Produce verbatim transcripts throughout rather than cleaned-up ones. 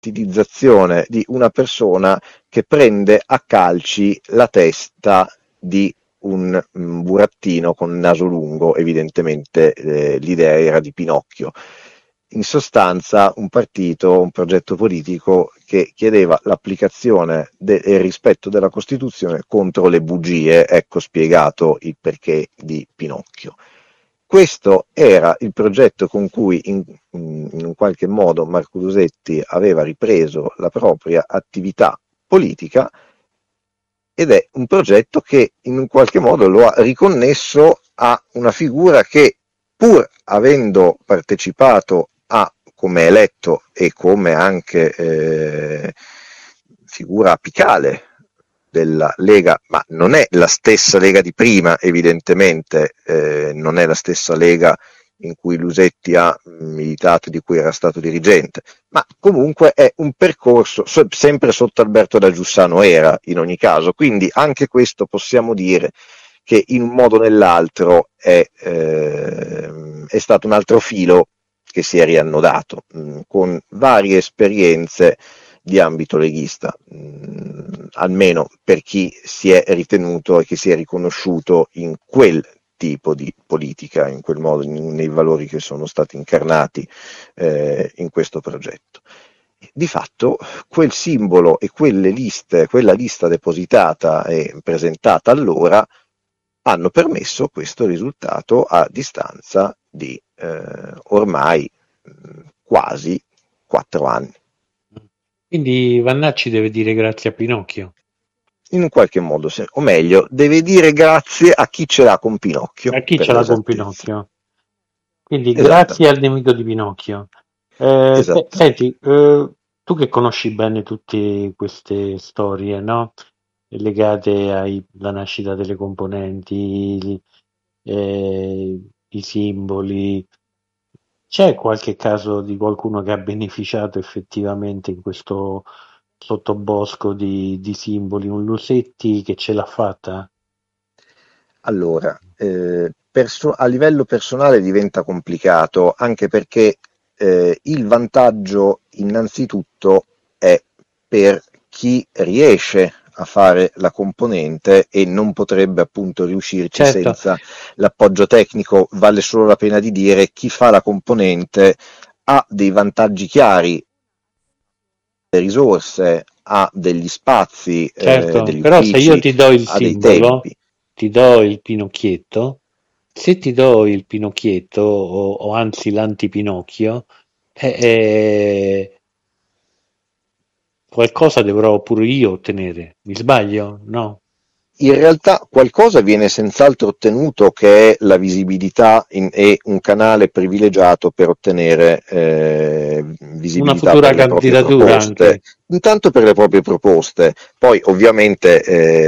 stilizzazione di una persona che prende a calci la testa di un um, burattino con il naso lungo, evidentemente eh, l'idea era di Pinocchio. In sostanza un partito, un progetto politico che chiedeva l'applicazione de- e il rispetto della Costituzione contro le bugie, ecco spiegato il perché di Pinocchio. Questo era il progetto con cui in, in un qualche modo Marco Lusetti aveva ripreso la propria attività politica ed è un progetto che in un qualche modo lo ha riconnesso a una figura che, pur avendo partecipato a, come eletto e come anche eh, figura apicale della Lega, ma non è la stessa Lega di prima, evidentemente, eh, non è la stessa Lega in cui Lusetti ha militato, di cui era stato dirigente, ma comunque è un percorso so, sempre sotto Alberto da Giussano era in ogni caso, quindi anche questo possiamo dire che in un modo o nell'altro è, eh, è stato un altro filo che si è riannodato mh, con varie esperienze di ambito leghista, mh, almeno per chi si è ritenuto e che si è riconosciuto in quel tipo di politica, in quel modo, in, nei valori che sono stati incarnati eh, in questo progetto. Di fatto quel simbolo e quelle liste, quella lista depositata e presentata allora hanno permesso questo risultato a distanza di eh, ormai mh, quasi quattro anni. Quindi Vannacci deve dire grazie a Pinocchio. In un qualche modo, se, o meglio, deve dire grazie a chi ce l'ha con Pinocchio, A chi per ce l'ha con l'esattezza. Pinocchio? Quindi grazie al Esattamente, nemico di Pinocchio. Eh, se- esattamente. senti, eh, tu che conosci bene tutte queste storie, no? Legate alla nascita delle componenti, eh, i simboli, c'è qualche caso di qualcuno che ha beneficiato effettivamente in questo sottobosco di, di simboli? Un Lusetti che ce l'ha fatta? Allora, eh, perso- a livello personale diventa complicato, anche perché eh, il vantaggio innanzitutto è per chi riesce a fare la componente e non potrebbe appunto riuscirci Certo, senza l'appoggio tecnico. Vale solo la pena di dire chi fa la componente ha dei vantaggi chiari, le risorse, ha degli spazi, eh, certo, degli però se io uffici, ti do il ha dei simbolo, tempi. ti do il Pinocchietto, se ti do il Pinocchietto, o, o anzi l'antipinocchio, eh, eh, qualcosa dovrò pure io ottenere. Mi sbaglio? No? In realtà qualcosa viene senz'altro ottenuto, che è la visibilità in, e un canale privilegiato per ottenere eh, Una visibilità futura per le proprie candidatura proposte, anche. intanto per le proprie proposte, poi ovviamente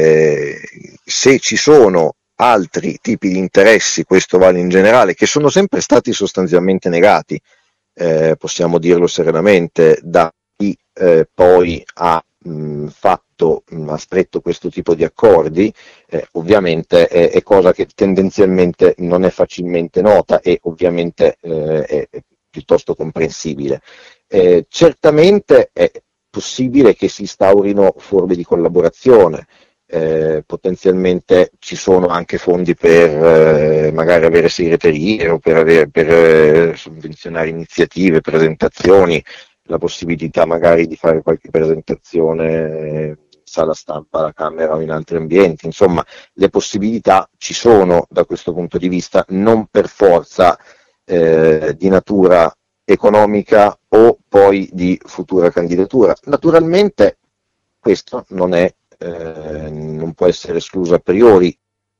eh, se ci sono altri tipi di interessi, questo vale in generale, che sono sempre stati sostanzialmente negati, eh, possiamo dirlo serenamente, da chi eh, poi ha mh, fatto, mh, ha stretto questo tipo di accordi, eh, ovviamente è, è cosa che tendenzialmente non è facilmente nota e ovviamente eh, è, è piuttosto comprensibile. Eh, certamente è possibile che si instaurino forme di collaborazione, eh, potenzialmente ci sono anche fondi per eh, magari avere segreterie o per, avere, per eh, sovvenzionare iniziative, presentazioni, la possibilità magari di fare qualche presentazione in sala stampa alla Camera o in altri ambienti, insomma le possibilità ci sono da questo punto di vista, non per forza eh, di natura economica o poi di futura candidatura. Naturalmente questo non è eh, non può essere escluso a priori,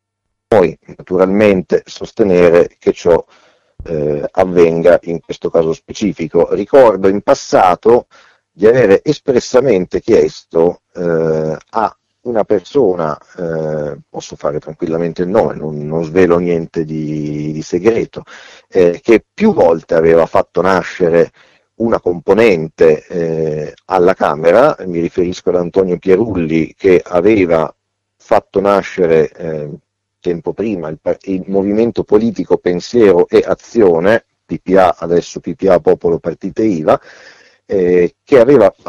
poi naturalmente sostenere che ciò eh, avvenga in questo caso specifico. Ricordo in passato di avere espressamente chiesto eh, a una persona, eh, posso fare tranquillamente il nome, non, non svelo niente di, di segreto, eh, che più volte aveva fatto nascere una componente eh, alla Camera, mi riferisco ad Antonio Pierulli, che aveva fatto nascere eh, tempo prima il, il movimento politico Pensiero e Azione, P P A, adesso P P A Popolo Partite I V A, eh, che aveva